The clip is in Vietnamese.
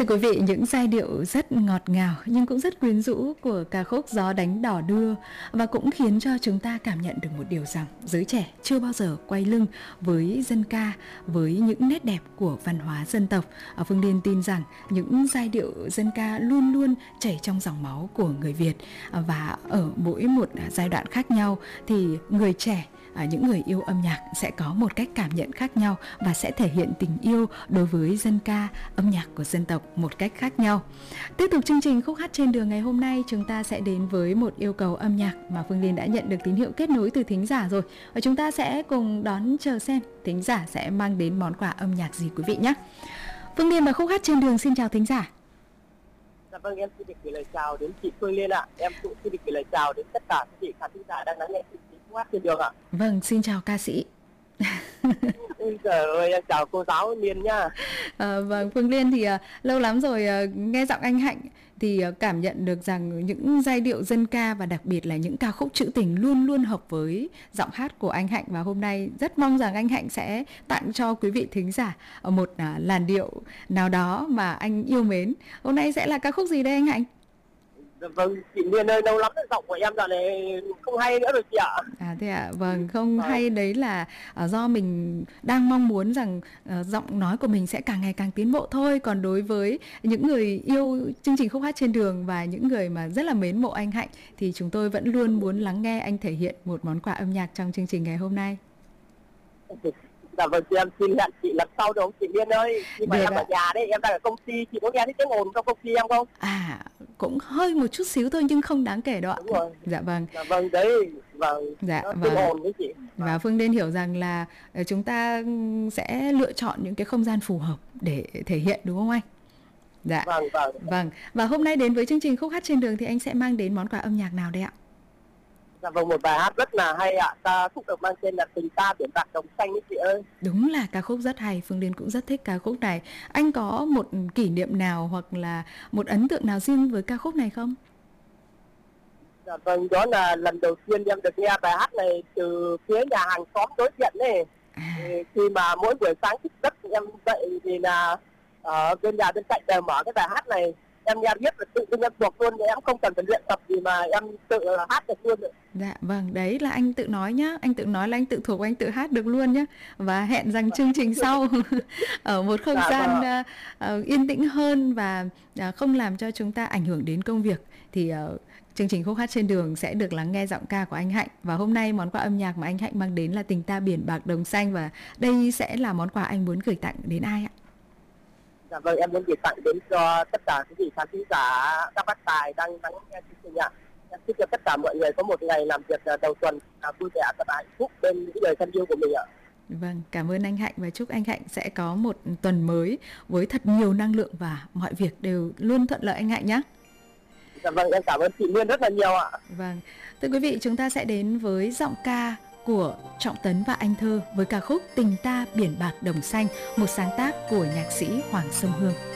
Thưa quý vị, những giai điệu rất ngọt ngào nhưng cũng rất quyến rũ của ca khúc Gió Đánh Đỏ Đưa và cũng khiến cho chúng ta cảm nhận được một điều rằng giới trẻ chưa bao giờ quay lưng với dân ca, với những nét đẹp của văn hóa dân tộc. Phương Liên tin rằng những giai điệu dân ca luôn luôn chảy trong dòng máu của người Việt, và ở mỗi một giai đoạn khác nhau thì người trẻ, những người yêu âm nhạc sẽ có một cách cảm nhận khác nhau và sẽ thể hiện tình yêu đối với dân ca, âm nhạc của dân tộc một cách khác nhau. Tiếp tục chương trình Khúc Hát Trên Đường ngày hôm nay, chúng ta sẽ đến với một yêu cầu âm nhạc mà Phương Liên đã nhận được tín hiệu kết nối từ thính giả rồi, và chúng ta sẽ cùng đón chờ xem thính giả sẽ mang đến món quà âm nhạc gì quý vị nhé. Phương Liên và Khúc Hát Trên Đường xin chào thính giả. Dạ vâng, em xin được gửi lời chào đến chị Phương Liên ạ. Em cũng xin được gửi lời chào đến tất cả các vị khán thính giả đang lắng nghe chương trình Khúc Hát Trên Đường ạ. Vâng, xin chào ca sĩ. Trời ơi, em chào cô giáo Liên nha. Vâng, Phương Liên thì lâu lắm rồi nghe giọng anh Hạnh thì cảm nhận được rằng những giai điệu dân ca và đặc biệt là những ca khúc trữ tình luôn luôn hợp với giọng hát của anh Hạnh, và hôm nay rất mong rằng anh Hạnh sẽ tặng cho quý vị thính giả một làn điệu nào đó mà anh yêu mến. Hôm nay sẽ là ca khúc gì đây anh Hạnh? Vâng, chị Liên ơi, lâu lắm giọng của em dạo này không hay nữa rồi chị ạ. Thế ạ, vâng, không hay đấy là do mình đang mong muốn rằng giọng nói của mình sẽ càng ngày càng tiến bộ thôi. Còn đối với những người yêu chương trình Khúc Hát Trên Đường và những người mà rất là mến mộ anh Hạnh thì chúng tôi vẫn luôn muốn lắng nghe anh thể hiện một món quà âm nhạc trong chương trình ngày hôm nay. Dạ vâng, chị em xin hẹn chị lần sau được không chị Liên ơi? Nhưng mà em ở nhà đấy, em đang ở công ty, chị có nghe thấy tiếng ồn trong công ty em không? Cũng hơi một chút xíu thôi nhưng không đáng kể đâu ạ. Đúng rồi. Dạ vâng. Dạ vâng, đấy, vâng. Dạ vâng. Ồn đấy chị. Và Phương Liên hiểu rằng là chúng ta sẽ lựa chọn những cái không gian phù hợp để thể hiện, đúng không anh? Dạ. Vâng. Và hôm nay đến với chương trình Khúc Hát Trên Đường thì anh sẽ mang đến món quà âm nhạc nào đây ạ? Dạ vâng, một bài hát rất là hay ạ. Ca khúc được mang tên là Tình Ta Biển Bạc Đồng Xanh đấy chị ơi. Đúng là ca khúc rất hay, Phương Liên cũng rất thích ca khúc này. Anh có một kỷ niệm nào hoặc là một ấn tượng nào riêng với ca khúc này không? Dạ vâng, đó là lần đầu tiên em được nghe bài hát này từ phía nhà hàng xóm đối diện này. Khi mà mỗi buổi sáng thức giấc em dậy thì là ở bên nhà bên cạnh đều mở cái bài hát này. Em nghe biết là tự nhiên em thuộc luôn, em không cần phải luyện tập gì mà em tự hát được luôn. Dạ vâng, đấy là anh tự nói nhá, anh tự nói là anh tự thuộc, anh tự hát được luôn nhá. Và hẹn rằng chương trình sau ở một không gian yên tĩnh hơn và không làm cho chúng ta ảnh hưởng đến công việc thì chương trình Khúc Hát Trên Đường sẽ được lắng nghe giọng ca của anh Hạnh. Và hôm nay món quà âm nhạc mà anh Hạnh mang đến là Tình Ta Biển Bạc Đồng Xanh, và đây sẽ là món quà anh muốn gửi tặng đến ai ạ? Dạ vâng, em muốn gửi tặng đến cho tất cả quý vị khán thính giả, các bác tài đang lắng nghe chương trình ạ. Em chúc cho tất cả mọi người có một ngày làm việc đầu tuần vui vẻ, thật hạnh phúc bên những người thân yêu của mình ạ. Vâng, cảm ơn anh Hạnh và chúc anh Hạnh sẽ có một tuần mới với thật nhiều năng lượng và mọi việc đều luôn thuận lợi anh Hạnh nhé. Dạ vâng, em cảm ơn chị Nguyên rất là nhiều ạ. Vâng, thưa quý vị, chúng ta sẽ đến với giọng ca của Trọng Tấn và Anh Thơ với ca khúc Tình Ta Biển Bạc Đồng Xanh, một sáng tác của nhạc sĩ Hoàng Sông Hương.